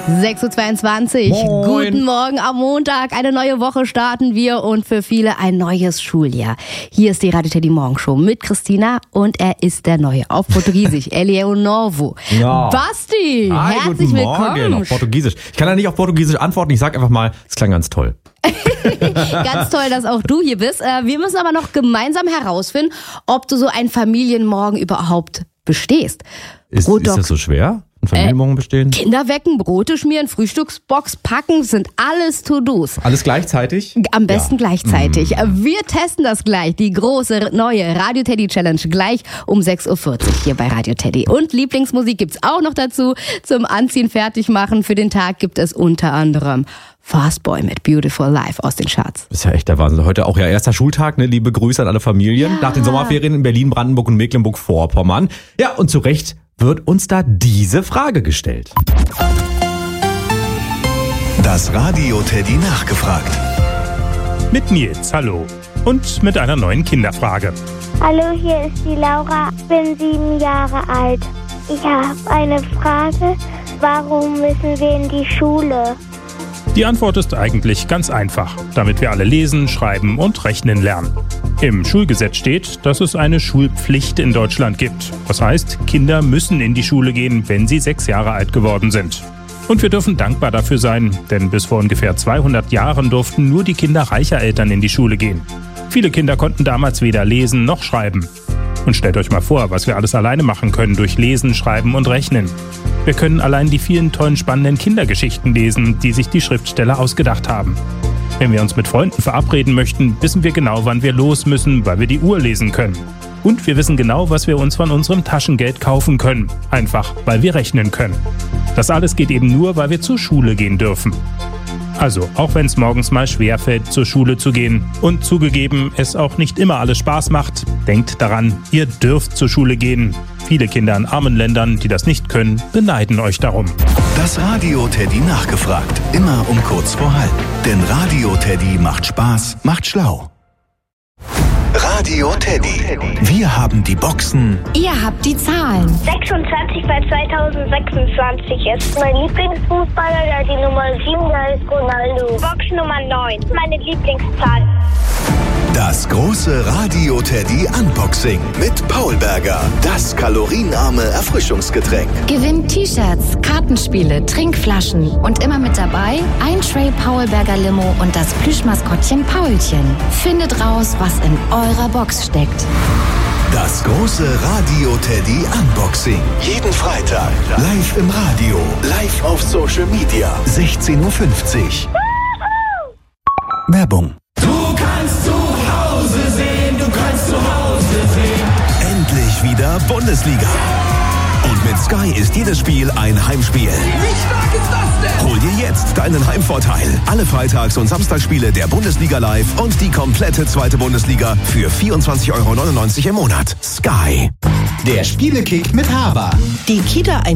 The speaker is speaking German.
6.22 Uhr. Moin. Guten Morgen am Montag. Eine neue Woche starten wir und für viele ein neues Schuljahr. Hier ist die Radio Teddy Morgenshow mit Christina und er ist der Neue auf Portugiesisch. Ele é o novo. Ja. Basti, Hi, herzlich guten willkommen. Morgen auf Portugiesisch. Ich kann ja nicht auf Portugiesisch antworten. Ich sag einfach mal, es klang ganz toll. Ganz toll, dass auch du hier bist. Wir müssen aber noch gemeinsam herausfinden, ob du so einen Familienmorgen überhaupt bestehst. Ist das so schwer? Ein Familienmorgen bestehen? Kinder wecken, Brote schmieren, Frühstücksbox packen, sind alles To-Dos. Alles gleichzeitig? Am besten gleichzeitig. Wir testen das gleich. Die große neue Radio Teddy Challenge gleich um 6.40 Uhr hier bei Radio Teddy. Und Lieblingsmusik gibt's auch noch dazu. Zum Anziehen, fertig machen für den Tag gibt es unter anderem Fastboy mit Beautiful Life aus den Charts. Das ist ja echt der Wahnsinn. Heute auch ja erster Schultag, ne? Liebe Grüße an alle Familien. Ja. Nach den Sommerferien in Berlin, Brandenburg und Mecklenburg-Vorpommern. Ja, und zu Recht wird uns da diese Frage gestellt. Das Radio Teddy nachgefragt. Mit Nils, hallo. Und mit einer neuen Kinderfrage. Hallo, hier ist die Laura, ich bin 7 Jahre alt. Ich habe eine Frage, warum müssen wir in die Schule? Die Antwort ist eigentlich ganz einfach, damit wir alle lesen, schreiben und rechnen lernen. Im Schulgesetz steht, dass es eine Schulpflicht in Deutschland gibt. Das heißt, Kinder müssen in die Schule gehen, wenn sie 6 Jahre alt geworden sind. Und wir dürfen dankbar dafür sein, denn bis vor ungefähr 200 Jahren durften nur die Kinder reicher Eltern in die Schule gehen. Viele Kinder konnten damals weder lesen noch schreiben. Und stellt euch mal vor, was wir alles alleine machen können durch Lesen, Schreiben und Rechnen. Wir können allein die vielen tollen, spannenden Kindergeschichten lesen, die sich die Schriftsteller ausgedacht haben. Wenn wir uns mit Freunden verabreden möchten, wissen wir genau, wann wir los müssen, weil wir die Uhr lesen können. Und wir wissen genau, was wir uns von unserem Taschengeld kaufen können. Einfach, weil wir rechnen können. Das alles geht eben nur, weil wir zur Schule gehen dürfen. Also, auch wenn es morgens mal schwerfällt, zur Schule zu gehen und zugegeben, es auch nicht immer alles Spaß macht, denkt daran, ihr dürft zur Schule gehen. Viele Kinder in armen Ländern, die das nicht können, beneiden euch darum. Das Radio Teddy nachgefragt. Immer um kurz vor halb. Denn Radio Teddy macht Spaß, macht schlau. Radio Teddy. Wir haben die Boxen. Ihr habt die Zahlen. 26 bei 2026 ist mein Lieblingsfußballer, der die Nummer 7, da ist Ronaldo. Box Nummer 9, meine Lieblingszahl. Das große Radio Teddy Unboxing mit Paulberger. Das kalorienarme Erfrischungsgetränk. Gewinnt T-Shirts, Kartenspiele, Trinkflaschen und immer mit dabei ein Tray Paulberger Limo und das Plüschmaskottchen Paulchen. Findet raus, was in eurer Box steckt. Das große Radio Teddy Unboxing. Jeden Freitag. Live im Radio. Live auf Social Media. 16.50 Uhr. Werbung. Endlich wieder Bundesliga. Und mit Sky ist jedes Spiel ein Heimspiel. Wie stark ist das denn? Hol dir jetzt deinen Heimvorteil. Alle Freitags- und Samstagsspiele der Bundesliga live und die komplette zweite Bundesliga für 24,99 € im Monat. Sky. Der Spielekick mit Haber. Die Kita